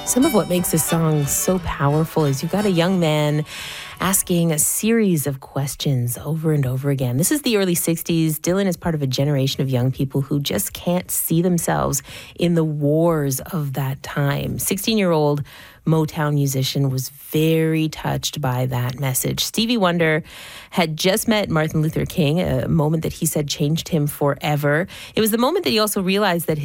Some of what makes this song so powerful is you've got a young man asking a series of questions over and over again. This is the early 60s. Dylan is part of a generation of young people who just can't see themselves in the wars of that time. 16-year-old Motown musician was very touched by that message. Stevie Wonder had just met Martin Luther King, a moment that he said changed him forever. It was the moment that he also realized that